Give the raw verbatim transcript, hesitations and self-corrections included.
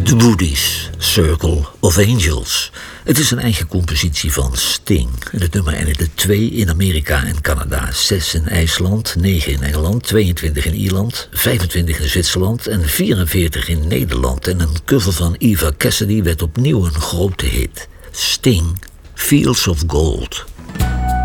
The Woodies, Circle of Angels. Het is een eigen compositie van Sting. En het nummer eindigde twee in Amerika en Canada, zes in IJsland, negen in Engeland, tweeëntwintig in Ierland, vijfentwintig in Zwitserland en vierenveertig in Nederland. En een cover van Eva Cassidy werd opnieuw een grote hit. Sting, Fields of Gold.